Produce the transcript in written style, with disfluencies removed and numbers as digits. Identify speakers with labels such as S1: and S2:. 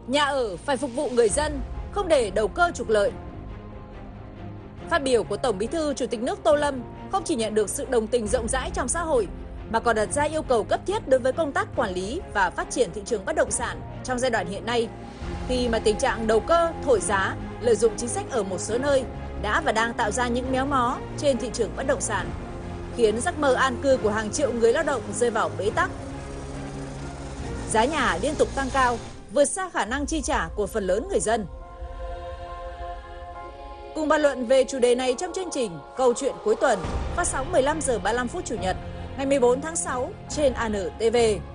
S1: Nhà ở phải phục vụ người dân, không để đầu cơ trục lợi. Phát biểu của Tổng Bí thư Chủ tịch nước Tô Lâm không chỉ nhận được sự đồng tình rộng rãi trong xã hội, mà còn đặt ra yêu cầu cấp thiết đối với công tác quản lý và phát triển thị trường bất động sản trong giai đoạn hiện nay, khi mà tình trạng đầu cơ, thổi giá, lợi dụng chính sách ở một số nơi đã và đang tạo ra những méo mó trên thị trường bất động sản, khiến giấc mơ an cư của hàng triệu người lao động rơi vào bế tắc. Giá nhà liên tục tăng cao, vượt xa khả năng chi trả của phần lớn người dân. Cùng bàn luận về chủ đề này trong chương trình Câu chuyện cuối tuần, phát sóng 15 giờ 35 phút Chủ nhật, ngày 14 tháng 6 trên ANTV.